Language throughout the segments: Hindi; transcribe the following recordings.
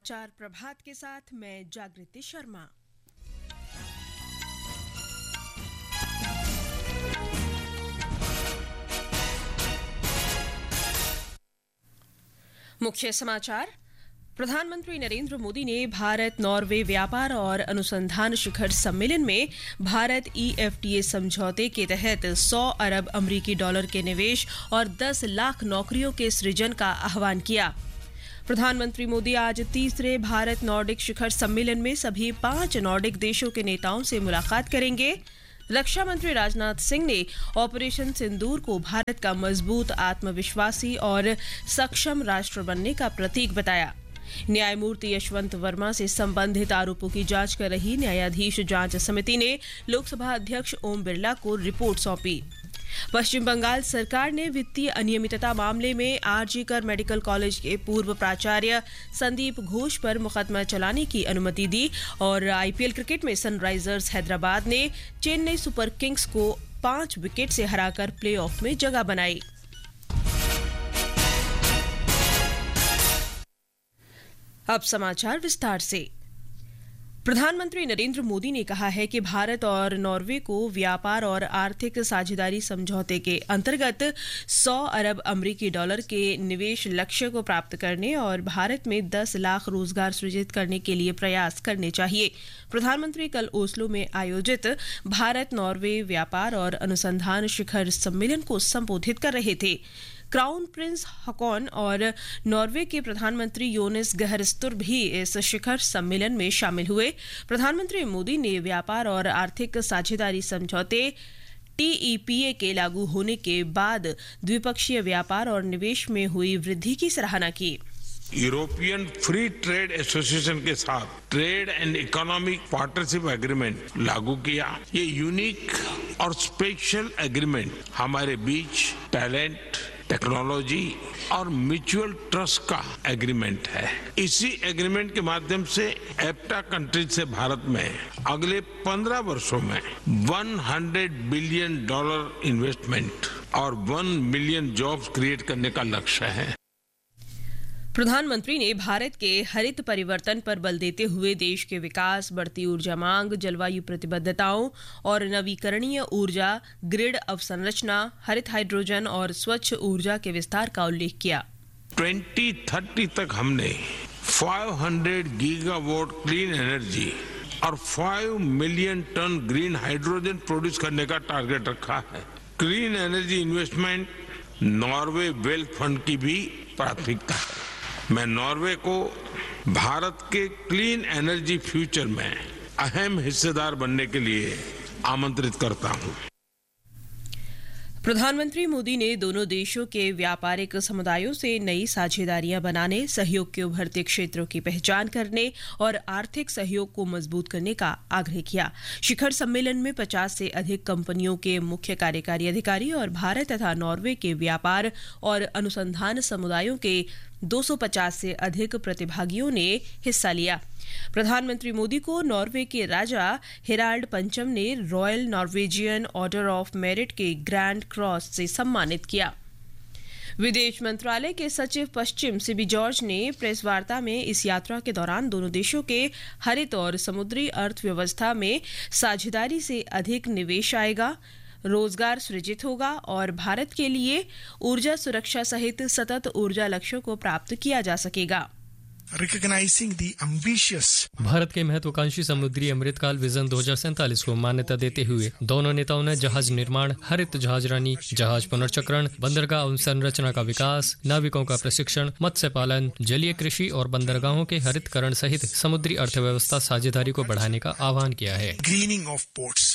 समाचार प्रभात के साथ मैं जागृति शर्मा। मुख्य समाचार। प्रधानमंत्री नरेंद्र मोदी ने भारत नॉर्वे व्यापार और अनुसंधान शिखर सम्मेलन में भारत EFTA समझौते के तहत 100 अरब अमरीकी डॉलर के निवेश और 10 लाख नौकरियों के सृजन का आह्वान किया। प्रधानमंत्री मोदी आज तीसरे भारत नॉर्डिक शिखर सम्मेलन में सभी 5 नॉर्डिक देशों के नेताओं से मुलाकात करेंगे। रक्षा मंत्री राजनाथ सिंह ने ऑपरेशन सिंदूर को भारत का मजबूत, आत्मविश्वासी और सक्षम राष्ट्र बनने का प्रतीक बताया। न्यायमूर्ति यशवंत वर्मा से संबंधित आरोपों की जांच कर रही न्यायाधीश जांच समिति ने लोकसभा अध्यक्ष ओम बिरला को रिपोर्ट सौंपी। पश्चिम बंगाल सरकार ने वित्तीय अनियमितता मामले में आरजी कर मेडिकल कॉलेज के पूर्व प्राचार्य संदीप घोष पर मुकदमा चलाने की अनुमति दी और IPL क्रिकेट में सनराइजर्स हैदराबाद ने चेन्नई सुपर किंग्स को 5 विकेट से हराकर प्लेऑफ में जगह बनाई। अब समाचार विस्तार से। प्रधानमंत्री नरेंद्र मोदी ने कहा है कि भारत और नॉर्वे को व्यापार और आर्थिक साझेदारी समझौते के अंतर्गत 100 अरब अमरीकी डॉलर के निवेश लक्ष्य को प्राप्त करने और भारत में 10 लाख रोजगार सृजित करने के लिए प्रयास करने चाहिए। प्रधानमंत्री कल ओस्लो में आयोजित भारत नॉर्वे व्यापार और अनुसंधान शिखर सम्मेलन को संबोधित कर रहे थे। क्राउन प्रिंस हकॉन और नॉर्वे के प्रधानमंत्री योनिस गहरस्तुर भी इस शिखर सम्मेलन में शामिल हुए। प्रधानमंत्री मोदी ने व्यापार और आर्थिक साझेदारी समझौते TEPA के लागू होने के बाद द्विपक्षीय व्यापार और निवेश में हुई वृद्धि की सराहना की। यूरोपियन फ्री ट्रेड एसोसिएशन के साथ trade and economic partnership agreement लागू किया। ये यूनिक और स्पेशल एग्रीमेंट हमारे बीच टैलेंट, टेक्नोलॉजी और म्यूचुअल ट्रस्ट का एग्रीमेंट है। इसी एग्रीमेंट के माध्यम से एप्टा कंट्रीज से भारत में अगले 15 वर्षों में $100 बिलियन इन्वेस्टमेंट और 1 मिलियन जॉब्स क्रिएट करने का लक्ष्य है। प्रधानमंत्री ने भारत के हरित परिवर्तन पर बल देते हुए देश के विकास, बढ़ती ऊर्जा मांग, जलवायु प्रतिबद्धताओं और नवीकरणीय ऊर्जा, ग्रिड अवसंरचना, हरित हाइड्रोजन और स्वच्छ ऊर्जा के विस्तार का उल्लेख किया। 2030 तक हमने 500 गीगावाट क्लीन एनर्जी और 5 million ton green hydrogen produce करने का टारगेट रखा है। Clean energy investment Norway wealth fund की भी प्राथमिकता है। मैं नॉर्वे को भारत के क्लीन एनर्जी फ्यूचर में अहम हिस्सेदार बनने के लिए आमंत्रित करता हूं। प्रधानमंत्री मोदी ने दोनों देशों के व्यापारिक समुदायों से नई साझेदारियां बनाने, सहयोग के उभरते क्षेत्रों की पहचान करने और आर्थिक सहयोग को मजबूत करने का आग्रह किया। शिखर सम्मेलन में 50 से अधिक कंपनियों के मुख्य कार्यकारी अधिकारी और भारत तथा नॉर्वे के व्यापार और अनुसंधान समुदायों के 250 से अधिक प्रतिभागियों ने हिस्सा लिया। प्रधानमंत्री मोदी को नॉर्वे के राजा हेराल्ड पंचम ने royal Norwegian order of merit के ग्रैंड क्रॉस से सम्मानित किया। विदेश मंत्रालय के सचिव पश्चिम सिबी जॉर्ज ने प्रेस वार्ता में इस यात्रा के दौरान दोनों देशों के हरित और समुद्री अर्थव्यवस्था में साझेदारी से अधिक निवेश आएगा, रोजगार सृजित होगा और भारत के लिए ऊर्जा सुरक्षा सहित सतत ऊर्जा लक्ष्यों को प्राप्त किया जा सकेगा। भारत के महत्वाकांक्षी समुद्री अमृतकाल विजन 2047 को मान्यता देते हुए दोनों नेताओं ने जहाज निर्माण, हरित जहाजरानी, जहाज पुनर्चक्रण, बंदरगाह अवसंरचना का विकास, नाविकों का प्रशिक्षण, मत्स्य पालन, जलीय कृषि और बंदरगाहों के हरितकरण सहित समुद्री अर्थव्यवस्था साझेदारी को बढ़ाने का आह्वान किया है। Grinning of ports.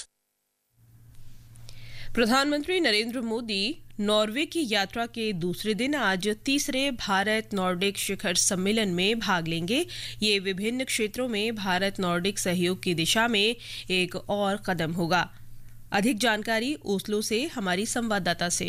प्रधानमंत्री नरेंद्र मोदी नॉर्वे की यात्रा के दूसरे दिन आज तीसरे भारत नॉर्डिक शिखर सम्मेलन में भाग लेंगे। ये विभिन्न क्षेत्रों में भारत नॉर्डिक सहयोग की दिशा में एक और कदम होगा। अधिक जानकारी ओस्लो से हमारी संवाददाता से।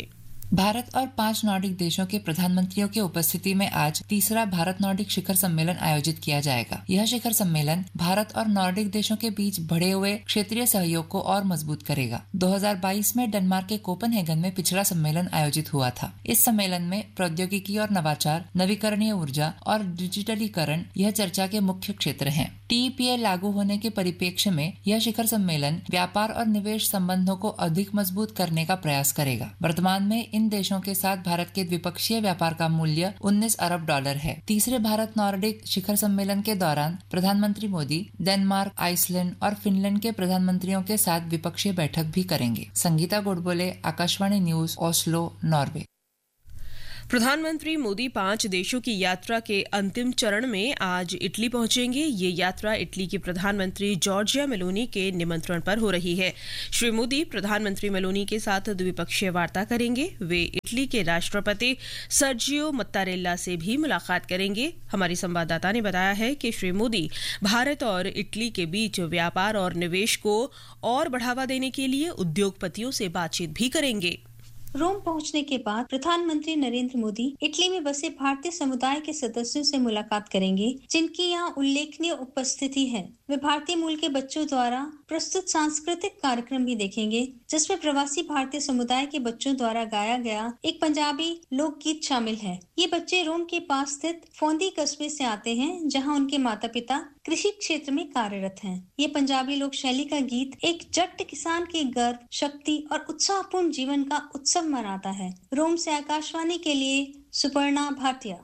भारत और 5 नॉर्डिक देशों के प्रधानमंत्रियों की उपस्थिति में आज तीसरा भारत नॉर्डिक शिखर सम्मेलन आयोजित किया जाएगा। यह शिखर सम्मेलन भारत और नॉर्डिक देशों के बीच बढ़े हुए क्षेत्रीय सहयोग को और मजबूत करेगा। 2022 में डेनमार्क के कोपेनहेगन में पिछला सम्मेलन आयोजित हुआ था। इस सम्मेलन में प्रौद्योगिकी और नवाचार, नवीकरणीय ऊर्जा और डिजिटलीकरण यह चर्चा के मुख्य क्षेत्र हैं। TEPA लागू होने के परिप्रेक्ष्य में यह शिखर सम्मेलन व्यापार और निवेश संबंधों को अधिक मजबूत करने का प्रयास करेगा। वर्तमान में इन देशों के साथ भारत के द्विपक्षीय व्यापार का मूल्य $19 अरब है। तीसरे भारत नॉर्डिक शिखर सम्मेलन के दौरान प्रधानमंत्री मोदी डेनमार्क, आइसलैंड और फिनलैंड के प्रधानमंत्रियों के साथ द्विपक्षीय बैठक भी करेंगे। Sangeeta Godbole, Akashvani news, Oslo, Norway. प्रधानमंत्री मोदी 5 देशों की यात्रा के अंतिम चरण में आज इटली पहुंचेंगे। ये यात्रा इटली के प्रधानमंत्री जॉर्जिया मेलोनी के निमंत्रण पर हो रही है। श्री मोदी प्रधानमंत्री मेलोनी के साथ द्विपक्षीय वार्ता करेंगे। वे इटली के राष्ट्रपति सर्जियो मत्तारेल्ला से भी मुलाकात करेंगे। हमारी संवाददाता ने बताया है कि श्री मोदी भारत और इटली के बीच व्यापार और निवेश को और बढ़ावा देने के लिए उद्योगपतियों से बातचीत भी करेंगे। रोम पहुंचने के बाद प्रधानमंत्री नरेंद्र मोदी इटली में बसे भारतीय समुदाय के सदस्यों से मुलाकात करेंगे, जिनकी यहां उल्लेखनीय उपस्थिति है। वे भारतीय मूल के बच्चों द्वारा प्रस्तुत सांस्कृतिक कार्यक्रम भी देखेंगे, जिसमें प्रवासी भारतीय समुदाय के बच्चों द्वारा गाया गया एक पंजाबी लोकगीत शामिल है। ये बच्चे रोम के पास स्थित फोंदी कस्बे से आते हैं, जहां उनके माता पिता कृषि क्षेत्र में कार्यरत हैं। ये पंजाबी लोक शैली का गीत एक जट किसान के गर्व, शक्ति और उत्साहपूर्ण जीवन का उत्सव मनाता है। रोम से आकाशवाणी के लिए सुपर्णा भाटिया।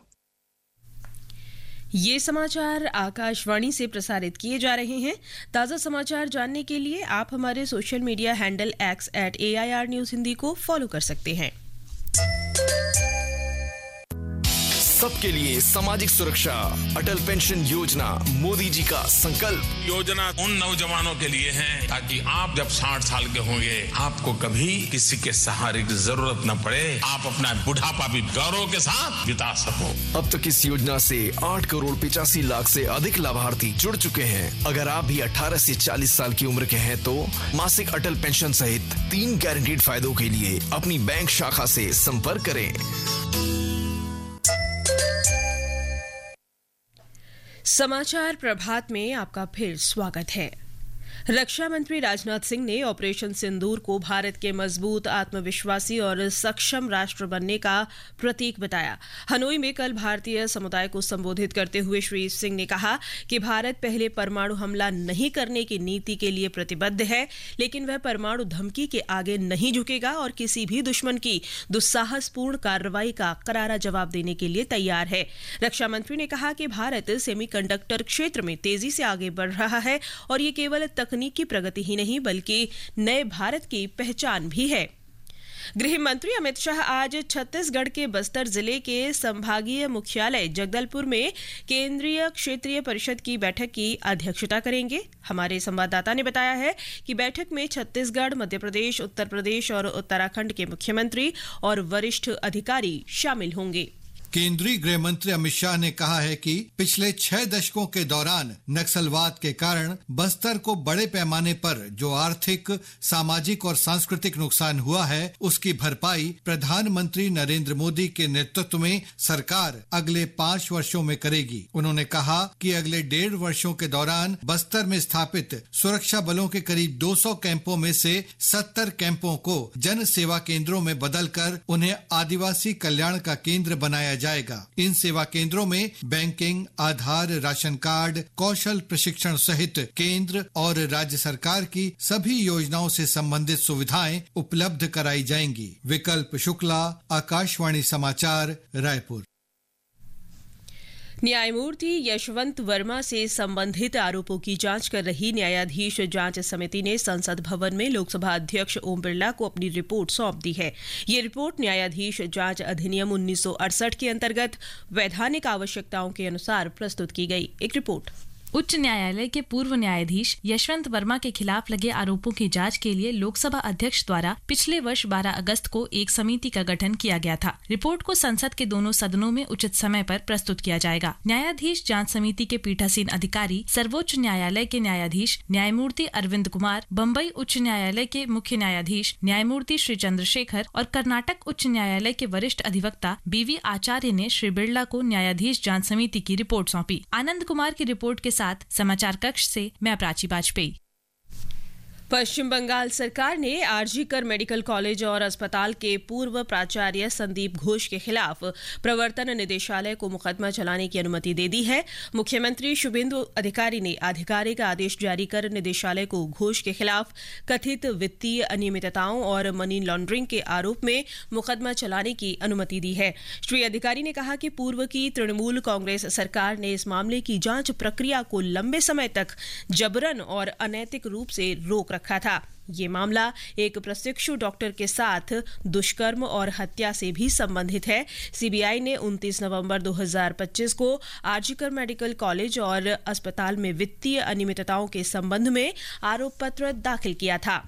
ये समाचार आकाशवाणी से प्रसारित किए जा रहे हैं। ताज़ा समाचार जानने के लिए आप हमारे social media handle @AIR News Hindi को फॉलो कर सकते हैं। सबके लिए सामाजिक सुरक्षा, अटल पेंशन योजना मोदी जी का संकल्प। योजना उन नौजवानों के लिए है ताकि आप जब 60 साल के होंगे आपको कभी किसी के सहारे की जरूरत न पड़े। आप अपना बुढ़ापा भी गौरव के साथ बिता सको। अब तक इस योजना से 8 करोड़ 85 लाख से अधिक लाभार्थी जुड़ चुके हैं। अगर आप भी 18 से 40 साल की उम्र के हैं तो मासिक अटल पेंशन सहित 3 गारंटीड फायदों के लिए अपनी बैंक शाखा से संपर्क करें। समाचार प्रभात में आपका फिर स्वागत है। रक्षा मंत्री राजनाथ सिंह ने ऑपरेशन सिंदूर को भारत के मजबूत, आत्मविश्वासी और सक्षम राष्ट्र बनने का प्रतीक बताया। हनोई में कल भारतीय समुदाय को संबोधित करते हुए श्री सिंह ने कहा कि भारत पहले परमाणु हमला नहीं करने की नीति के लिए प्रतिबद्ध है, लेकिन वह परमाणु धमकी के आगे नहीं झुकेगा और किसी भी दुश्मन की दुस्साहसपूर्ण कार्रवाई का करारा जवाब देने के लिए तैयार है। रक्षा मंत्री ने कहा कि भारत सेमीकंडक्टर क्षेत्र में तेजी से आगे बढ़ रहा है और ये केवल तकनीकी प्रगति ही नहीं बल्कि नए भारत की पहचान भी है। गृह मंत्री अमित शाह आज छत्तीसगढ़ के बस्तर जिले के संभागीय मुख्यालय जगदलपुर में केंद्रीय क्षेत्रीय परिषद की बैठक की अध्यक्षता करेंगे। हमारे संवाददाता ने बताया है कि बैठक में छत्तीसगढ़, मध्य प्रदेश, उत्तर प्रदेश और उत्तराखंड के मुख्यमंत्री और वरिष्ठ अधिकारी शामिल होंगे। केंद्रीय गृह मंत्री अमित शाह ने कहा है कि पिछले 6 दशकों के दौरान नक्सलवाद के कारण बस्तर को बड़े पैमाने पर जो आर्थिक, सामाजिक और सांस्कृतिक नुकसान हुआ है, उसकी भरपाई प्रधानमंत्री नरेंद्र मोदी के नेतृत्व में सरकार अगले 5 वर्षों में करेगी। उन्होंने कहा कि अगले 1.5 वर्षों के दौरान बस्तर में स्थापित सुरक्षा बलों के करीब 200 कैंपों में से 70 कैंपों को जन सेवा केंद्रों में बदलकर उन्हें आदिवासी कल्याण का केंद्र बनाया जाएगा। इन सेवा केंद्रों में बैंकिंग, आधार, राशन कार्ड, कौशल प्रशिक्षण सहित केंद्र और राज्य सरकार की सभी योजनाओं से संबंधित सुविधाएं उपलब्ध कराई जाएंगी। विकल्प शुक्ला, आकाशवाणी समाचार, रायपुर। न्यायमूर्ति यशवंत वर्मा से संबंधित आरोपों की जांच कर रही न्यायाधीश जांच समिति ने संसद भवन में लोकसभा अध्यक्ष ओम बिरला को अपनी रिपोर्ट सौंप दी है। ये रिपोर्ट न्यायाधीश जांच अधिनियम 1968 के अंतर्गत वैधानिक आवश्यकताओं के अनुसार प्रस्तुत की गई। एक रिपोर्ट। उच्च न्यायालय के पूर्व न्यायाधीश यशवंत वर्मा के खिलाफ लगे आरोपों की जांच के लिए लोकसभा अध्यक्ष द्वारा पिछले वर्ष 12 अगस्त को एक समिति का गठन किया गया था। रिपोर्ट को संसद के दोनों सदनों में उचित समय पर प्रस्तुत किया जाएगा। न्यायाधीश जांच समिति के पीठासीन अधिकारी सर्वोच्च न्यायालय के न्यायाधीश न्यायमूर्ति अरविंद कुमार, बम्बई उच्च न्यायालय के मुख्य न्यायाधीश न्यायमूर्ति श्री चंद्रशेखर और कर्नाटक उच्च न्यायालय के वरिष्ठ अधिवक्ता BV आचार्य ने श्री बिरला को न्यायाधीश जांच समिति की रिपोर्ट सौंपी। आनंद कुमार की रिपोर्ट के साथ समाचार कक्ष से मैं प्राची वाजपेयी। पश्चिम बंगाल सरकार ने आरजीकर मेडिकल कॉलेज और अस्पताल के पूर्व प्राचार्य संदीप घोष के खिलाफ प्रवर्तन निदेशालय को मुकदमा चलाने की अनुमति दे दी है। मुख्यमंत्री शुभेंदु अधिकारी ने आधिकारिक आदेश जारी कर निदेशालय को घोष के खिलाफ कथित वित्तीय अनियमितताओं और मनी लॉन्ड्रिंग के आरोप में मुकदमा चलाने की अनुमति दी है। श्री अधिकारी ने कहा कि पूर्व की तृणमूल कांग्रेस सरकार ने इस मामले की जांच प्रक्रिया को लंबे समय तक जबरन और अनैतिक रूप से रोक रखा था। ये मामला एक प्रशिक्षु डॉक्टर के साथ दुष्कर्म और हत्या से भी संबंधित है। सीबीआई ने 29 नवंबर 2025 को आरजीकर मेडिकल कॉलेज और अस्पताल में वित्तीय अनियमितताओं के संबंध में आरोप पत्र दाखिल किया था।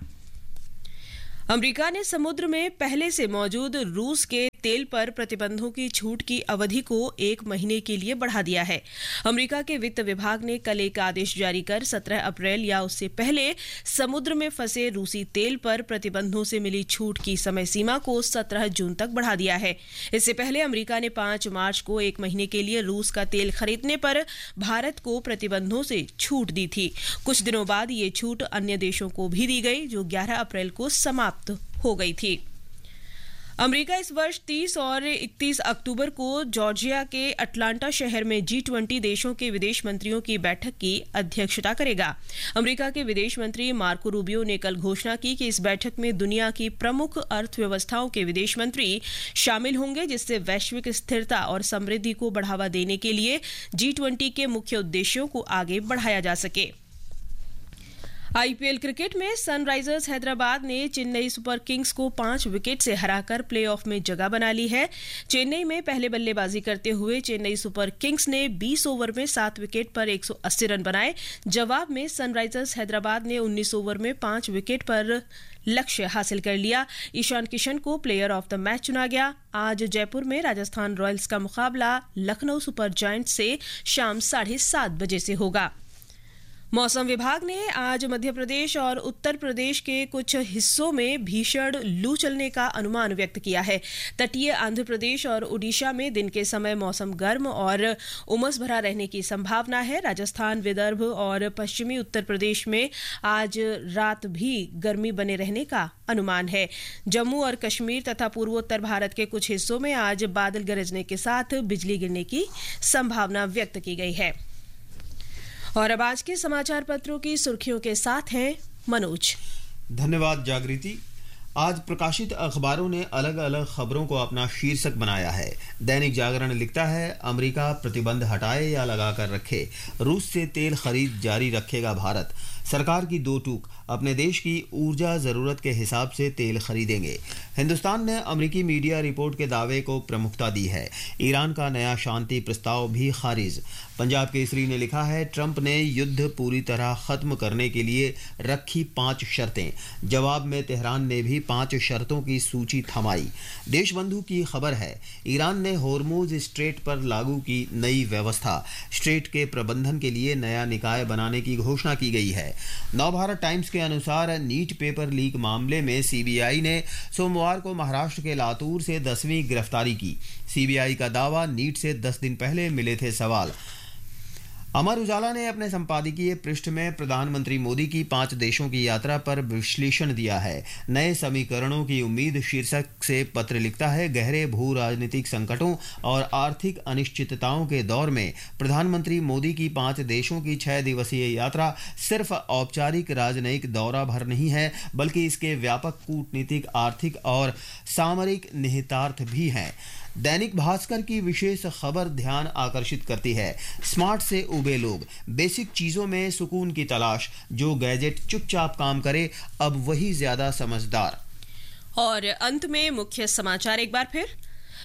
अमेरिका ने समुद्र में पहले से मौजूद रूस के तेल पर प्रतिबंधों की छूट की अवधि को 1 महीने के लिए बढ़ा दिया है। अमेरिका के वित्त विभाग ने कल एक आदेश जारी कर 17 अप्रैल या उससे पहले समुद्र में फंसे रूसी तेल पर प्रतिबंधों से मिली छूट की समय सीमा को 17 जून तक बढ़ा दिया है। इससे पहले अमेरिका ने 5 मार्च को 1 महीने के लिए रूस का तेल खरीदने पर भारत को प्रतिबंधों से छूट दी थी। कुछ दिनों बाद ये छूट अन्य देशों को भी दी गई, जो 11 अप्रैल को समाप्त हो गई थी। अमेरिका इस वर्ष 30 और 31 अक्टूबर को जॉर्जिया के अटलांटा शहर में G20 देशों के विदेश मंत्रियों की बैठक की अध्यक्षता करेगा। अमेरिका के विदेश मंत्री मार्को रूबियो ने कल घोषणा की कि इस बैठक में दुनिया की प्रमुख अर्थव्यवस्थाओं के विदेश मंत्री शामिल होंगे, जिससे वैश्विक स्थिरता और समृद्धि को बढ़ावा देने के लिए G20 के मुख्य उद्देश्यों को आगे बढ़ाया जा सके। आईपीएल क्रिकेट में सनराइजर्स हैदराबाद ने चेन्नई सुपर किंग्स को 5 विकेट से हराकर प्लेऑफ में जगह बना ली है। चेन्नई में पहले बल्लेबाजी करते हुए चेन्नई सुपर किंग्स ने 20 ओवर में 7 विकेट पर 180 रन बनाए। जवाब में सनराइजर्स हैदराबाद ने 19 ओवर में 5 विकेट पर लक्ष्य हासिल कर लिया। ईशान किशन को प्लेयर ऑफ द मैच चुना गया। आज जयपुर में राजस्थान रॉयल्स का मुकाबला लखनऊ सुपर जायंट्स से शाम 7:30 बजे से होगा। मौसम विभाग ने आज मध्य प्रदेश और उत्तर प्रदेश के कुछ हिस्सों में भीषण लू चलने का अनुमान व्यक्त किया है। तटीय आंध्र प्रदेश और ओडिशा में दिन के समय मौसम गर्म और उमस भरा रहने की संभावना है। राजस्थान, विदर्भ और पश्चिमी उत्तर प्रदेश में आज रात भी गर्मी बने रहने का अनुमान है। जम्मू और कश्मीर तथा पूर्वोत्तर भारत के कुछ हिस्सों में आज बादल गरजने के साथ बिजली गिरने की संभावना व्यक्त की गई है। और अब आज के समाचार पत्रों की सुर्खियों के साथ हैं मनोज। धन्यवाद जागृति। आज प्रकाशित अखबारों ने अलग अलग खबरों को अपना शीर्षक बनाया है। दैनिक जागरण लिखता है, अमेरिका प्रतिबंध हटाए या लगाकर रखे, रूस से तेल खरीद जारी रखेगा भारत। सरकार की 2 टूक, अपने देश की ऊर्जा जरूरत के हिसाब से तेल खरीदेंगे। हिंदुस्तान ने अमेरिकी मीडिया रिपोर्ट के दावे को प्रमुखता दी है। ईरान का नया शांति प्रस्ताव भी खारिज। पंजाब केसरी ने लिखा है, ट्रंप ने युद्ध पूरी तरह खत्म करने के लिए रखी 5 शर्तें। जवाब में तेहरान ने भी 5 शर्तों की सूची थमाई। देशबंधु की खबर है, ईरान ने होर्मुज स्ट्रेट पर लागू की नई व्यवस्था। स्ट्रेट के प्रबंधन के लिए नया निकाय बनाने की घोषणा की गई है। नवभारत टाइम्स के अनुसार नीट पेपर लीक मामले में सीबीआई ने सोमवार को महाराष्ट्र के लातूर से 10वीं गिरफ्तारी की। सीबीआई का दावा, नीट से 10 दिन पहले मिले थे सवाल। अमर उजाला ने अपने संपादकीय पृष्ठ में प्रधानमंत्री मोदी की 5 देशों की यात्रा पर विश्लेषण दिया है। नए समीकरणों की उम्मीद शीर्षक से पत्र लिखता है, गहरे भू राजनीतिक संकटों और आर्थिक अनिश्चितताओं के दौर में प्रधानमंत्री मोदी की 5 देशों की 6 दिवसीय यात्रा सिर्फ औपचारिक राजनयिक दौरा भर नहीं है, बल्कि इसके व्यापक कूटनीतिक, आर्थिक और सामरिक निहितार्थ भी हैं। दैनिक भास्कर की विशेष खबर ध्यान आकर्षित करती है, स्मार्ट से उबे लोग, बेसिक चीजों में सुकून की तलाश, जो गैजेट चुपचाप काम करे अब वही ज्यादा समझदार। और अंत में मुख्य समाचार एक बार फिर।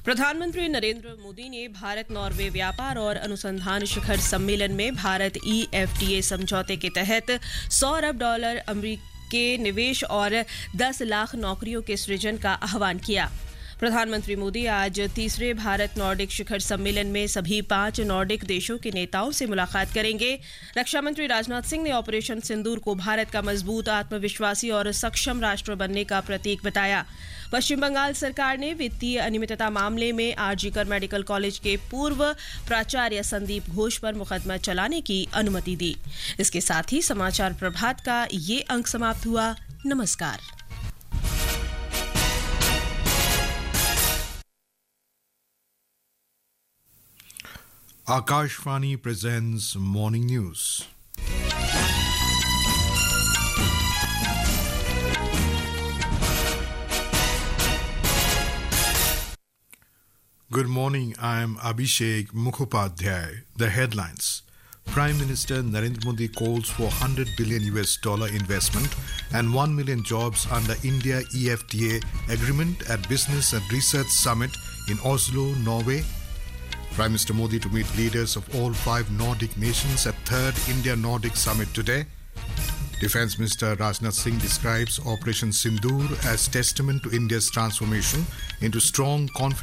प्रधानमंत्री नरेंद्र मोदी ने भारत नॉर्वे व्यापार और अनुसंधान शिखर सम्मेलन में भारत EFTA समझौते के तहत $100 अरब अमेरिकी के निवेश और 10 लाख नौकरियों के सृजन का आह्वान किया। प्रधानमंत्री मोदी आज तीसरे भारत नॉर्डिक शिखर सम्मेलन में सभी 5 नॉर्डिक देशों के नेताओं से मुलाकात करेंगे। रक्षा मंत्री राजनाथ सिंह ने ऑपरेशन सिंदूर को भारत का मजबूत, आत्मविश्वासी और सक्षम राष्ट्र बनने का प्रतीक बताया। पश्चिम बंगाल सरकार ने वित्तीय अनियमितता मामले में आरजीकर मेडिकल कॉलेज के पूर्व प्राचार्य संदीप घोष पर मुकदमा चलाने की अनुमति दी। इसके साथ ही समाचार प्रभात का ये अंक समाप्त हुआ। नमस्कार। Akashvani presents Morning News. Good morning, I am Abhishek Mukhopadhyay. The headlines. Prime Minister Narendra Modi calls for $100 billion investment and 1 million jobs under India EFTA agreement at Business and Research Summit in Oslo, Norway. Prime Minister Modi to meet leaders of all 5 Nordic nations at 3rd India-Nordic Summit today. Defence Minister Rajnath Singh describes Operation Sindoor as testament to India's transformation into strong, confident